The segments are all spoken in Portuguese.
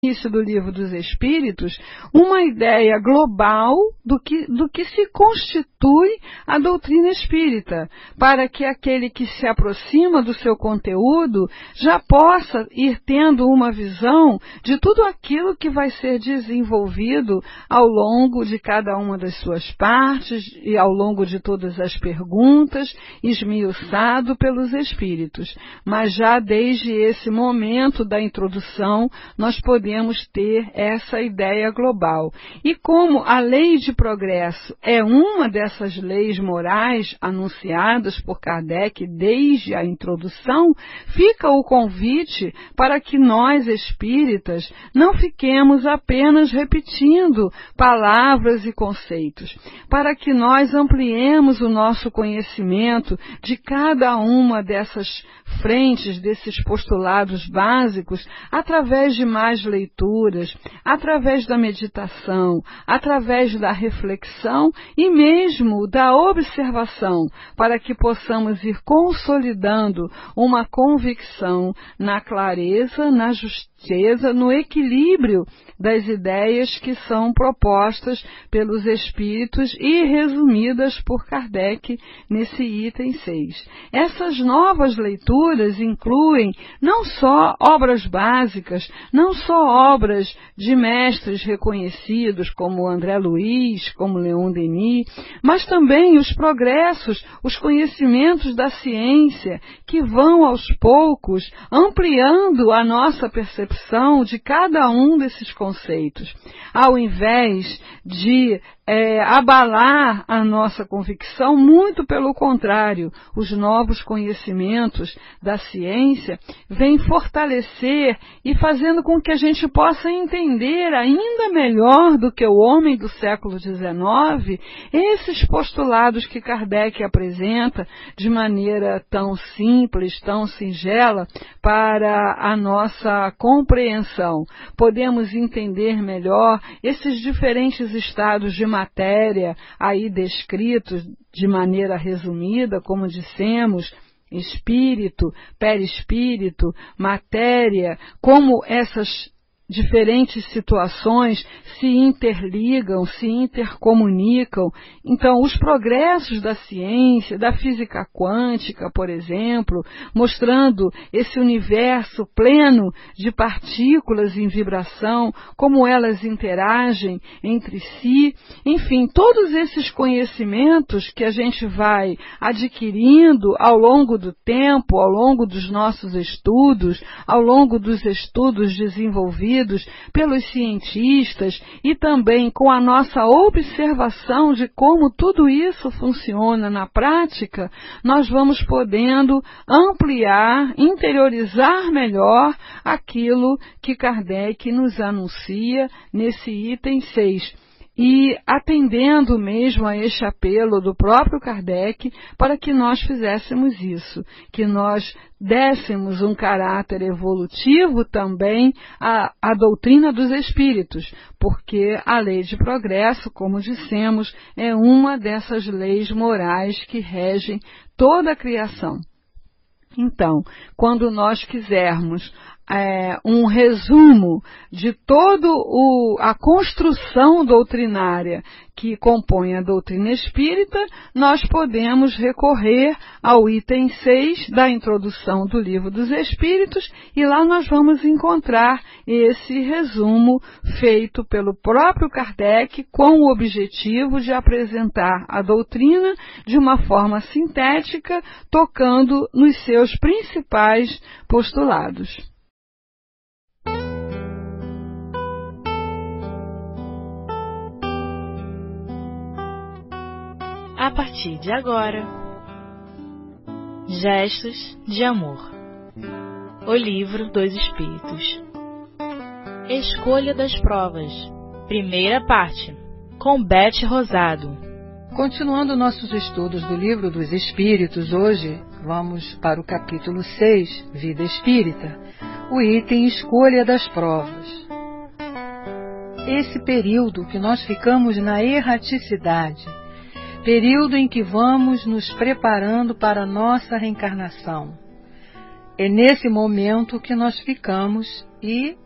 início do Livro dos Espíritos, uma ideia global do que se constitui a doutrina espírita, para que aquele que se aproxima do seu conteúdo já possa ir tendo uma visão de tudo aquilo que vai ser desenvolvido ao longo de cada uma das suas partes e ao longo de todas as perguntas, esmiuçado pelos Espíritos. Mas já desde esse momento da introdução, nós podemos ter essa ideia global. E como a lei de progresso é uma dessas leis morais anunciadas por Kardec desde a introdução, fica o convite para que nós, espíritas, não fiquemos apenas repetindo palavras e conceitos, para que nós ampliemos o nosso conhecimento de cada uma dessas frentes, desses postulados básicos, através de mais leituras, através da meditação, através da reflexão e mesmo da observação, para que possamos ir consolidando uma convicção na clareza, na justeza, no equilíbrio das ideias que são propostas pelos Espíritos e resumidas por Kardec nesse item 6. Essas novas leituras incluem não só obras básicas, não só obras de mestres reconhecidos como André Luiz, como Leon Denis, mas também os progressos, os conhecimentos da ciência que vão aos poucos ampliando a nossa percepção de cada um desses conceitos. Ao invés de abalar a nossa convicção, muito pelo contrário, os novos conhecimentos da ciência vêm fortalecer e fazendo com que a gente possa entender ainda melhor do que o homem do século XIX esses postulados que Kardec apresenta de maneira tão simples, tão singela para a nossa compreensão. Podemos entender melhor esses diferentes estados de matéria aí descritos de maneira resumida, como dissemos, espírito, perispírito, matéria, como essas diferentes situações se interligam, se intercomunicam. Então, os progressos da ciência, da física quântica, por exemplo, mostrando esse universo pleno de partículas em vibração, como elas interagem entre si, enfim, todos esses conhecimentos que a gente vai adquirindo ao longo do tempo, ao longo dos nossos estudos, ao longo dos estudos desenvolvidos pelos cientistas e também com a nossa observação de como tudo isso funciona na prática, nós vamos podendo ampliar, interiorizar melhor aquilo que Kardec nos anuncia nesse item 6. E atendendo mesmo a este apelo do próprio Kardec para que nós fizéssemos isso, que nós dessemos um caráter evolutivo também à doutrina dos Espíritos, porque a lei de progresso, como dissemos, é uma dessas leis morais que regem toda a criação. Então, quando nós quisermos um resumo de toda a construção doutrinária que compõe a doutrina espírita, nós podemos recorrer ao item 6 da introdução do Livro dos Espíritos e lá nós vamos encontrar esse resumo feito pelo próprio Kardec com o objetivo de apresentar a doutrina de uma forma sintética, tocando nos seus principais postulados. A partir de agora, Gestos de Amor. O Livro dos Espíritos. Escolha das Provas. Primeira parte, com Beth Rosado. Continuando nossos estudos do Livro dos Espíritos, hoje vamos para o capítulo 6, Vida Espírita, o item Escolha das Provas. Esse período que nós ficamos na erraticidade, período em que vamos nos preparando para a nossa reencarnação. É nesse momento que nós ficamos e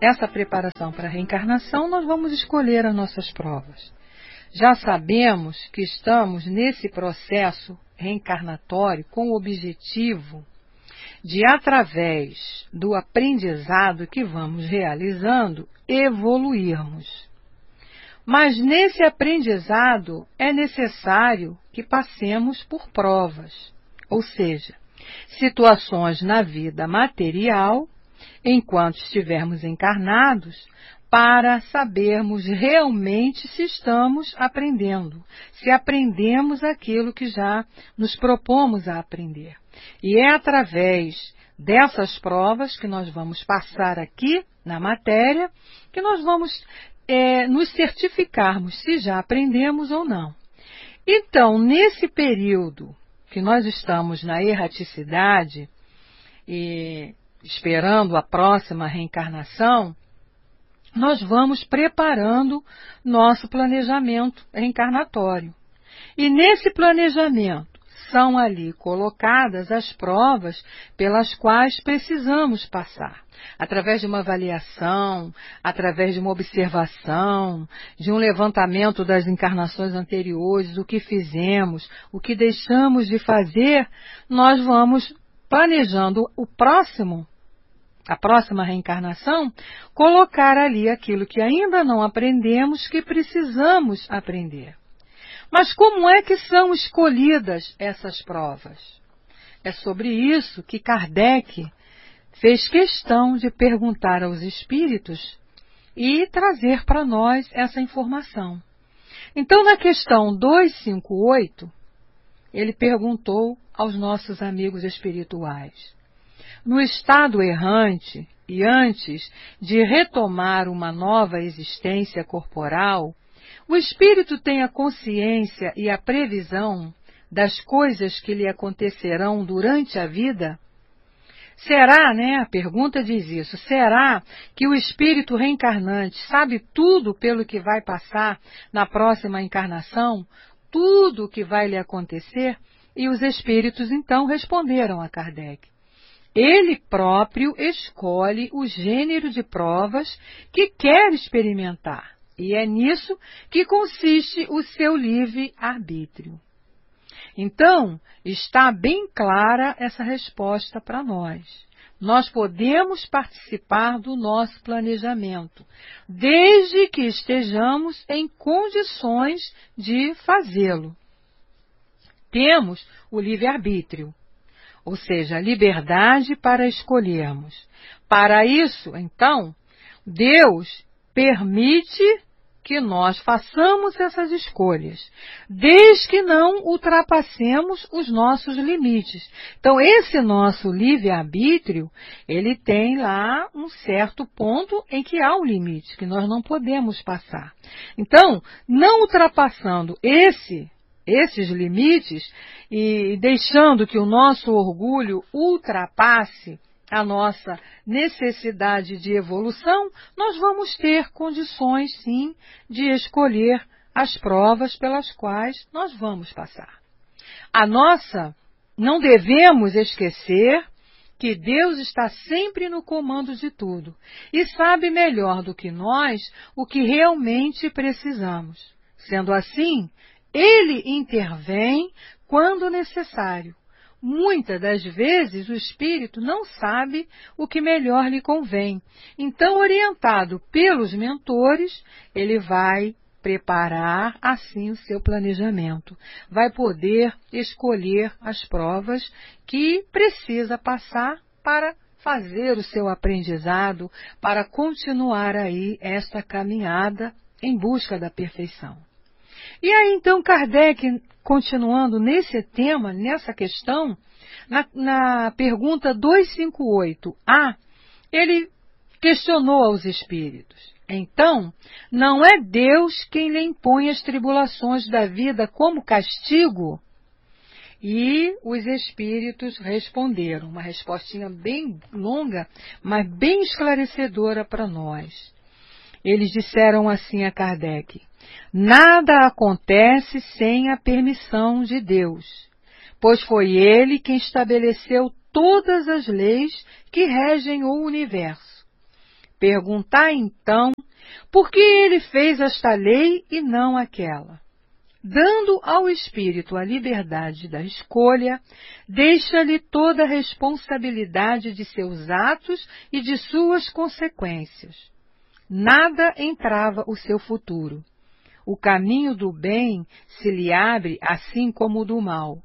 essa preparação para a reencarnação, nós vamos escolher as nossas provas. Já sabemos que estamos nesse processo reencarnatório com o objetivo de, através do aprendizado que vamos realizando, evoluirmos. Mas nesse aprendizado é necessário que passemos por provas, ou seja, situações na vida material, enquanto estivermos encarnados, para sabermos realmente se estamos aprendendo, se aprendemos aquilo que já nos propomos a aprender. E é através dessas provas que nós vamos passar aqui na matéria, que nós vamos nos certificarmos se já aprendemos ou não. Então, nesse período que nós estamos na erraticidade e esperando a próxima reencarnação, nós vamos preparando nosso planejamento reencarnatório. E nesse planejamento são ali colocadas as provas pelas quais precisamos passar, através de uma avaliação, através de uma observação, de um levantamento das encarnações anteriores, o que fizemos, o que deixamos de fazer, nós vamos planejando a próxima reencarnação, colocar ali aquilo que ainda não aprendemos, que precisamos aprender. Mas como é que são escolhidas essas provas? É sobre isso que Kardec fez questão de perguntar aos espíritos e trazer para nós essa informação. Então, na questão 258, ele perguntou aos nossos amigos espirituais: no estado errante e antes de retomar uma nova existência corporal, o espírito tem a consciência e a previsão das coisas que lhe acontecerão durante a vida? Será, a pergunta diz isso, será que o espírito reencarnante sabe tudo pelo que vai passar na próxima encarnação? Tudo o que vai lhe acontecer? E os espíritos então responderam a Kardec: ele próprio escolhe o gênero de provas que quer experimentar, e é nisso que consiste o seu livre-arbítrio. Então, está bem clara essa resposta para nós. Nós podemos participar do nosso planejamento, desde que estejamos em condições de fazê-lo. Temos o livre-arbítrio, ou seja, a liberdade para escolhermos. Para isso, então, Deus permite que nós façamos essas escolhas, desde que não ultrapassemos os nossos limites. Então, esse nosso livre-arbítrio, ele tem lá um certo ponto em que há um limite, que nós não podemos passar. Então, não ultrapassando esses limites e deixando que o nosso orgulho ultrapasse a nossa necessidade de evolução, nós vamos ter condições, sim, de escolher as provas pelas quais nós vamos passar. Não devemos esquecer que Deus está sempre no comando de tudo e sabe melhor do que nós o que realmente precisamos. Sendo assim, Ele intervém quando necessário. Muitas das vezes o espírito não sabe o que melhor lhe convém. Então, orientado pelos mentores, ele vai preparar assim o seu planejamento. Vai poder escolher as provas que precisa passar para fazer o seu aprendizado, para continuar aí esta caminhada em busca da perfeição. E aí, então, Kardec, continuando nesse tema, nessa questão, na pergunta 258A, ele questionou aos espíritos: então, não é Deus quem lhe impõe as tribulações da vida como castigo? E os espíritos responderam, uma respostinha bem longa, mas bem esclarecedora para nós. Eles disseram assim a Kardec: nada acontece sem a permissão de Deus, pois foi Ele quem estabeleceu todas as leis que regem o universo. Perguntai então, por que ele fez esta lei e não aquela? Dando ao espírito a liberdade da escolha, deixa-lhe toda a responsabilidade de seus atos e de suas consequências. Nada entrava o seu futuro. O caminho do bem se lhe abre assim como o do mal.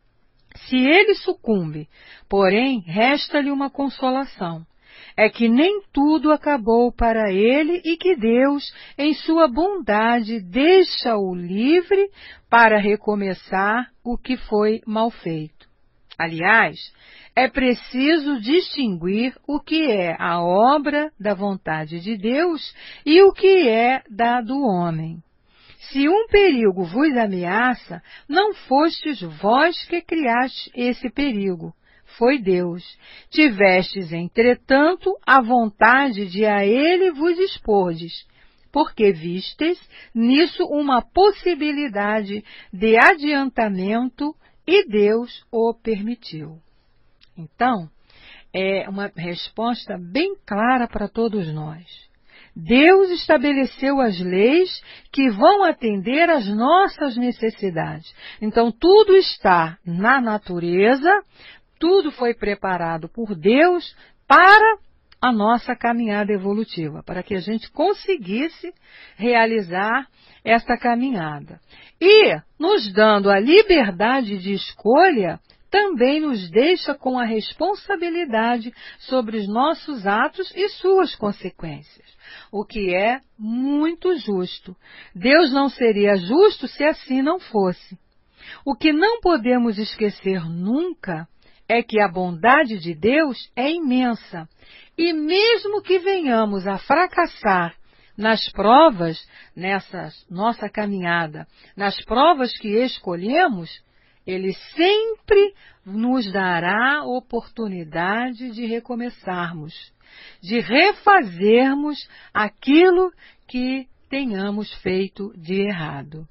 Se ele sucumbe, porém, resta-lhe uma consolação. É que nem tudo acabou para ele e que Deus, em sua bondade, deixa-o livre para recomeçar o que foi mal feito. Aliás, é preciso distinguir o que é a obra da vontade de Deus e o que é da do homem. Se um perigo vos ameaça, não fostes vós que criastes esse perigo. Foi Deus. Tivestes, entretanto, a vontade de a ele vos expordes, porque vistes nisso uma possibilidade de adiantamento e Deus o permitiu. Então, é uma resposta bem clara para todos nós. Deus estabeleceu as leis que vão atender às nossas necessidades. Então, tudo está na natureza. Tudo foi preparado por Deus para a nossa caminhada evolutiva, para que a gente conseguisse realizar esta caminhada. E, nos dando a liberdade de escolha, também nos deixa com a responsabilidade sobre os nossos atos e suas consequências, o que é muito justo. Deus não seria justo se assim não fosse. O que não podemos esquecer nunca é que a bondade de Deus é imensa, e mesmo que venhamos a fracassar nas provas, nessa nossa caminhada, nas provas que escolhemos, Ele sempre nos dará a oportunidade de recomeçarmos, de refazermos aquilo que tenhamos feito de errado.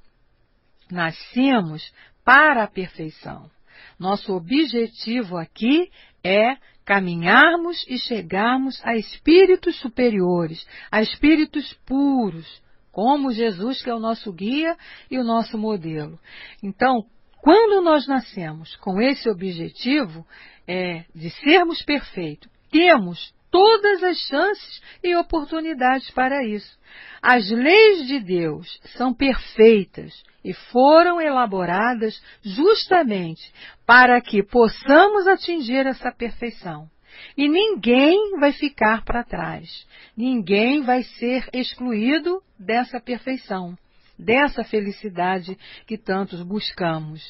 Nascemos para a perfeição. Nosso objetivo aqui é caminharmos e chegarmos a espíritos superiores, a espíritos puros, como Jesus, que é o nosso guia e o nosso modelo. Então, quando nós nascemos com esse objetivo de sermos perfeitos, temos todas as chances e oportunidades para isso. As leis de Deus são perfeitas e foram elaboradas justamente para que possamos atingir essa perfeição. E ninguém vai ficar para trás. Ninguém vai ser excluído dessa perfeição, dessa felicidade que tantos buscamos.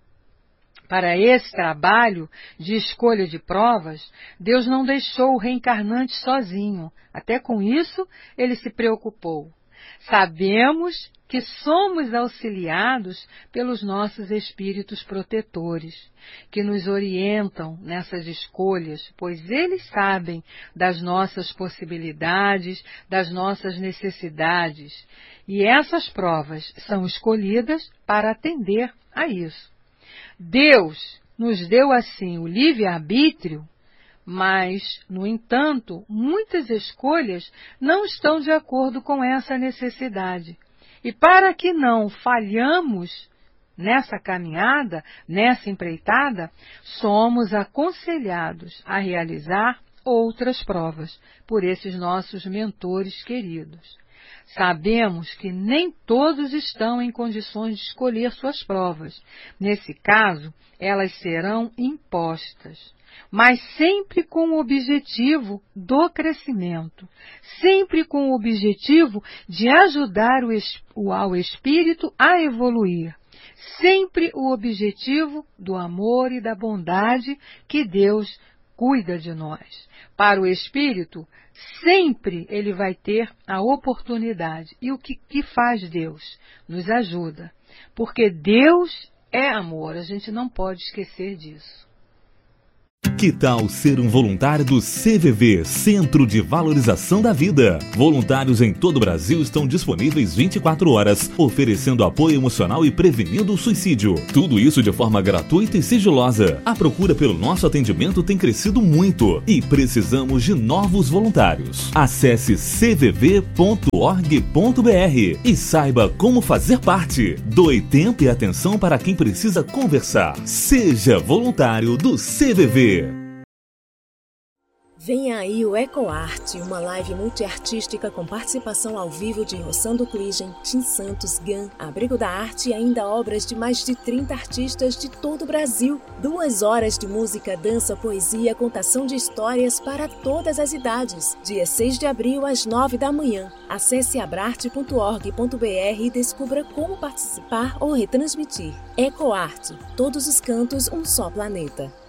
Para esse trabalho de escolha de provas, Deus não deixou o reencarnante sozinho. Até com isso, Ele se preocupou. Sabemos que somos auxiliados pelos nossos espíritos protetores, que nos orientam nessas escolhas, pois eles sabem das nossas possibilidades, das nossas necessidades. E essas provas são escolhidas para atender a isso. Deus nos deu assim o livre-arbítrio, mas, no entanto, muitas escolhas não estão de acordo com essa necessidade. E para que não falhamos nessa caminhada, nessa empreitada, somos aconselhados a realizar outras provas por esses nossos mentores queridos. Sabemos que nem todos estão em condições de escolher suas provas. Nesse caso, elas serão impostas, mas sempre com o objetivo do crescimento, sempre com o objetivo de ajudar ao espírito a evoluir, sempre o objetivo do amor e da bondade que Deus cuida de nós. Para o espírito, sempre ele vai ter a oportunidade. E o que faz Deus? Nos ajuda. Porque Deus é amor, a gente não pode esquecer disso. Que tal ser um voluntário do CVV, Centro de Valorização da Vida? Voluntários em todo o Brasil estão disponíveis 24 horas, oferecendo apoio emocional e prevenindo o suicídio. Tudo isso de forma gratuita e sigilosa. A procura pelo nosso atendimento tem crescido muito e precisamos de novos voluntários. Acesse cvv.org.br e saiba como fazer parte. Doe tempo e atenção para quem precisa conversar. Seja voluntário do CVV. Vem aí o EcoArt, uma live multiartística com participação ao vivo de Rossando Kligen, Tim Santos, Gan, Abrigo da Arte e ainda obras de mais de 30 artistas de todo o Brasil. 2 horas de música, dança, poesia, contação de histórias para todas as idades. Dia 6 de abril, às 9 da manhã. Acesse abrarte.org.br e descubra como participar ou retransmitir. EcoArt, todos os cantos, um só planeta.